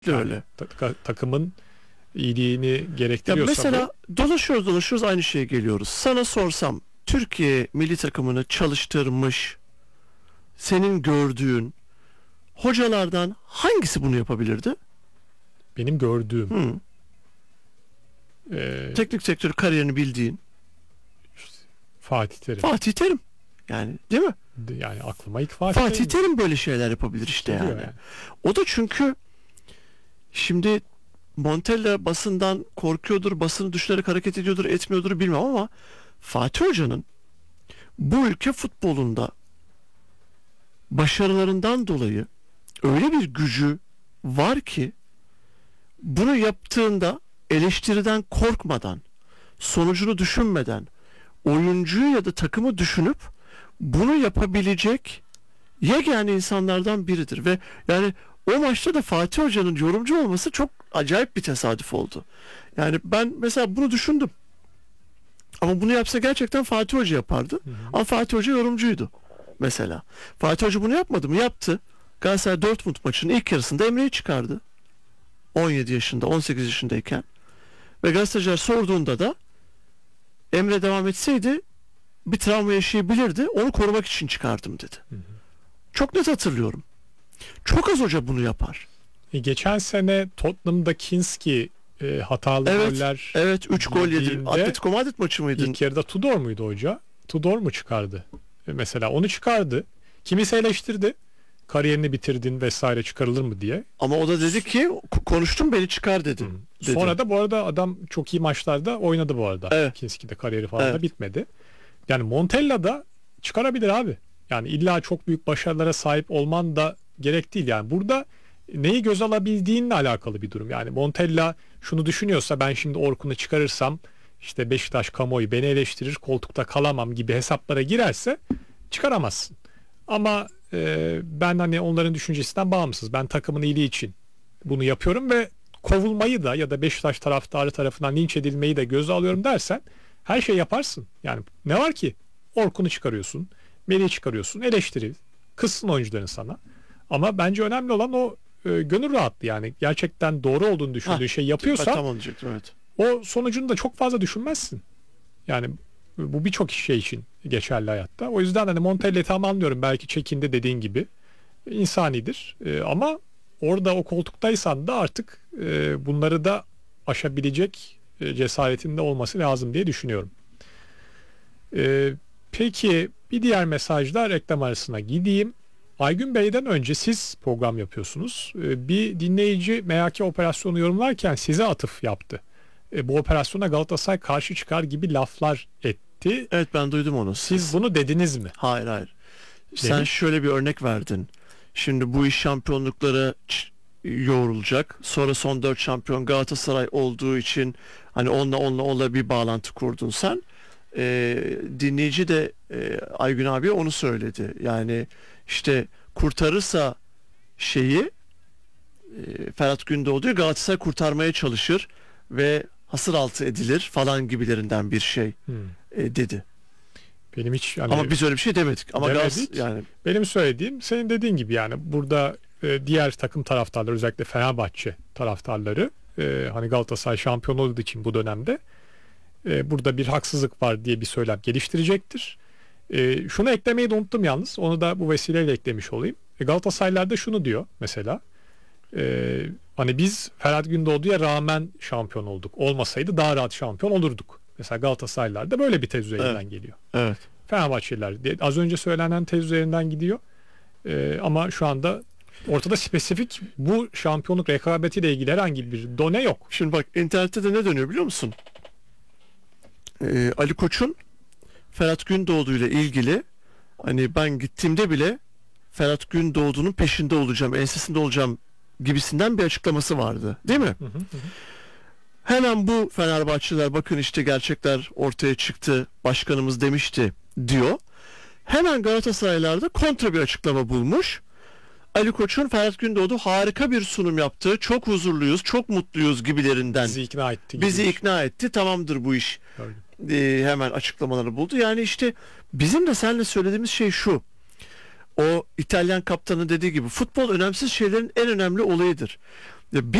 öyle. Takımın iyiliğini gerektiriyorsa mesela dolaşıyoruz aynı şeye geliyoruz. Sana sorsam Türkiye milli takımını çalıştırmış senin gördüğün hocalardan hangisi bunu yapabilirdi? benim gördüğüm Teknik sektör kariyerini bildiğin Fatih Terim. Fatih Terim. Yani değil mi? Yani aklıma ilk Fatih Fatih Terim böyle şeyler yapabilir işte yani. O da çünkü şimdi Montella basından korkuyordur, basını düşünerek hareket ediyordur, etmiyordur bilmem ama Fatih Hoca'nın bu ülke futbolunda başarılarından dolayı öyle bir gücü var ki bunu yaptığında eleştiriden korkmadan, sonucunu düşünmeden, oyuncuyu ya da takımı düşünüp bunu yapabilecek yegane insanlardan biridir ve yani o maçta da Fatih Hoca'nın yorumcu olması çok acayip bir tesadüf oldu. Yani ben mesela bunu düşündüm. Ama bunu yapsa gerçekten Fatih Hoca yapardı. Ama Fatih Hoca yorumcuydu mesela. Fatih Hoca bunu yapmadı mı? Yaptı. Galatasaray Dortmund maçının ilk yarısında Emre'yi çıkardı. 17 yaşında, 18 yaşındayken. Ve gazeteciler sorduğunda da Emre devam etseydi bir travma yaşayabilirdi. Onu korumak için çıkardım dedi. Çok net hatırlıyorum. Çok az hoca bunu yapar. Geçen sene Tottenham'da Kinski hatalı goller. Evet 3 gol yedi. Atletico Madrid maçı mıydı? İlk yarıda Tudor muydu hoca? Tudor mu çıkardı? Mesela onu çıkardı. Kimisi eleştirdi. Kariyerini bitirdin vesaire çıkarılır mı diye. Ama o da dedi ki konuştum beni çıkar dedi. Sonra da bu arada adam çok iyi maçlarda oynadı bu arada. Evet. Kinski'de kariyeri falan da bitmedi. Yani Montella da çıkarabilir abi. Yani illa çok büyük başarılara sahip olman da gerek değil. Yani burada neyi göz alabildiğinle alakalı bir durum. Yani Montella şunu düşünüyorsa ben şimdi Orkun'u çıkarırsam işte Beşiktaş kamuoyu beni eleştirir, koltukta kalamam gibi hesaplara girerse çıkaramazsın. Ama ben hani onların düşüncesinden bağımsız. Ben takımın iyiliği için bunu yapıyorum ve kovulmayı da ya da Beşiktaş taraftarı tarafından linç edilmeyi de göze alıyorum dersen her şey yaparsın. Yani ne var ki? Orkun'u çıkarıyorsun, Melih'i çıkarıyorsun, eleştiri, kızsın oyuncuların sana. Ama bence önemli olan o gönül rahatlığı, yani gerçekten doğru olduğunu düşündüğün şey yapıyorsan tamam diyecektim, evet. O sonucunu da çok fazla düşünmezsin. Yani bu birçok şey için geçerli hayatta. O yüzden hani Montella'yı tam anlıyorum. Belki çekindi dediğin gibi. İnsanidir. Ama orada o koltuktaysan da artık bunları da aşabilecek cesaretinde olması lazım diye düşünüyorum. Peki bir diğer mesajda reklam arasına gideyim. Aygün Bey'den önce siz program yapıyorsunuz. Bir dinleyici MHK operasyonu yorumlarken size atıf yaptı. Bu operasyona Galatasaray karşı çıkar gibi laflar etti. Evet, ben duydum onu. Siz bunu dediniz mi? Hayır. Sen şöyle bir örnek verdin. Şimdi bu iş şampiyonluklara yoğrulacak. Sonra son 4 şampiyon Galatasaray olduğu için hani onunla bir bağlantı kurdun sen. Dinleyici de Aygün abi onu söyledi. Yani işte kurtarırsa şeyi Ferhat Gündoğdu'yu Galatasaray kurtarmaya çalışır ve hasır altı edilir falan gibilerinden bir şey dedi. Benim hiç ama biz öyle bir şey demedik. Ama yani benim söylediğim senin dediğin gibi, yani burada diğer takım taraftarları, özellikle Fenerbahçe taraftarları hani Galatasaray şampiyon olduğu için bu dönemde burada bir haksızlık var diye bir söylem geliştirecektir. Şunu eklemeyi de unuttum yalnız. Onu da bu vesileyle eklemiş olayım. Galatasaraylılar da şunu diyor mesela. Hani biz Ferhat Gündoğdu'ya rağmen şampiyon olduk. Olmasaydı daha rahat şampiyon olurduk. Mesela Galatasaraylılar da böyle bir tez üzerinden geliyor. Evet. Fenerbahçeliler az önce söylenen tez üzerinden gidiyor. Ama şu anda ortada spesifik bu şampiyonluk rekabetiyle ilgili herhangi bir done yok. Şimdi bak, internette de ne dönüyor biliyor musun? Ali Koç'un Ferhat Gündoğdu ile ilgili hani ben gittiğimde bile Ferhat Gündoğdu'nun peşinde olacağım, ensesinde olacağım gibisinden bir açıklaması vardı. Değil mi? Hemen bu Fenerbahçeliler bakın işte gerçekler ortaya çıktı, başkanımız demişti diyor. Hemen Galatasaraylılar da kontra bir açıklama bulmuş. Ali Koç'un Ferhat Gündoğdu harika bir sunum yaptı, çok huzurluyuz, çok mutluyuz gibilerinden. Bizi ikna etti. Tamamdır bu iş. Hemen açıklamaları buldu. Yani işte bizim de seninle söylediğimiz şey şu. O İtalyan kaptanın dediği gibi futbol önemsiz şeylerin en önemli olayıdır. Ya